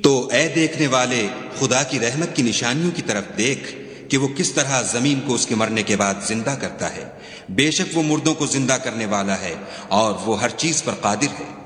तो ए देखने वाले, खुदा की रहमत की निशानियों की तरफ देख कि वो किस तरह जमीन को उसके मरने के बाद जिंदा करता है। बेशक वो मुर्दों को जिंदा करने वाला है और वो हर चीज पर कादिर है।